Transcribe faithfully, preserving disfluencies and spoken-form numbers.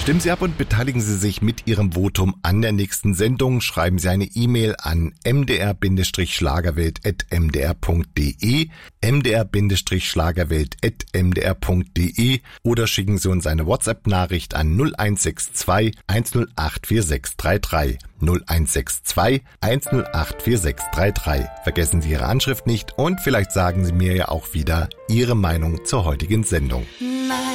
Stimmen Sie ab und beteiligen Sie sich mit Ihrem Votum an der nächsten Sendung. Schreiben Sie eine E-Mail an m d r schlagerwelt at m d r punkt d e, m d r schlagerwelt at m d r punkt d e oder schicken Sie uns eine WhatsApp-Nachricht an null eins sechs zwei eins null acht vier sechs drei drei. null eins sechs zwei eins null acht vier sechs drei drei. Vergessen Sie Ihre Anschrift nicht und vielleicht sagen Sie mir ja auch wieder Ihre Meinung zur heutigen Sendung.